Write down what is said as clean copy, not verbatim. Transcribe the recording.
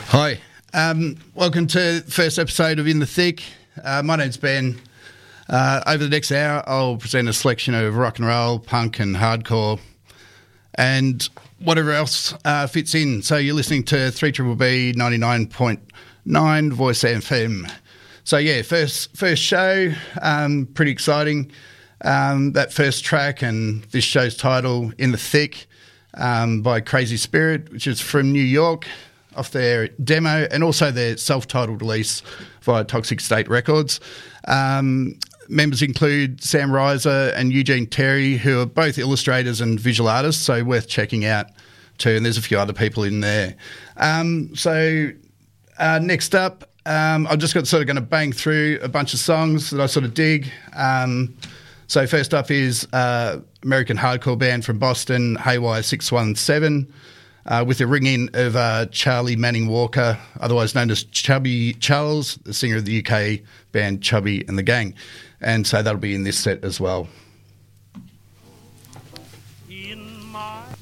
Hi, welcome to the first episode of In the Thick. My name's Ben. Over the next hour, I'll present a selection of rock and roll, punk and hardcore, and whatever else fits in. So you're listening to 3BBB 99.9 Voice FM. So yeah, first show, pretty exciting. That first track and this show's title, In the Thick, by Crazy Spirit, which is from New York, off their demo and also their self-titled release via Toxic State Records. Members include Sam Reiser and Eugene Terry, who are both illustrators and visual artists, so worth checking out too, and there's a few other people in there. Next up, I'm just sort of going to bang through a bunch of songs that I sort of dig. So first up is American hardcore band from Boston, Haywire 617, with the ring-in of Charlie Manning Walker, otherwise known as Chubby Charles, the singer of the UK band Chubby and the Gang. And so that'll be in this set as well. In my